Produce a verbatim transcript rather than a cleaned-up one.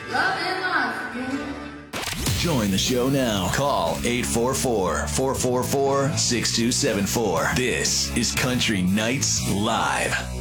Love and life again. Join the show now. Call eight four four, four four four, six two seven four. This is Country Nights Live.